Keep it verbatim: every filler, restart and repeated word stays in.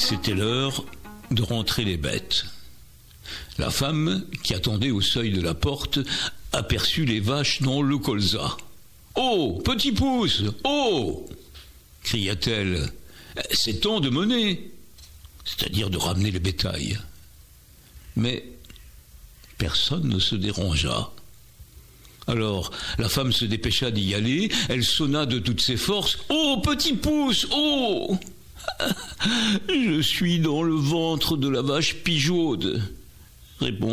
C'était l'heure de rentrer les bêtes. La femme, qui attendait au seuil de la porte, aperçut les vaches dans le colza. « Oh, petit pouce, oh !» cria-t-elle. « C'est temps de mener, c'est-à-dire de ramener le bétail. » Mais personne ne se dérangea. Alors, la femme se dépêcha d'y aller, elle sonna de toutes ses forces. « Oh, petit pouce, oh !»« Je suis dans le ventre de la vache Pigeaude », répondit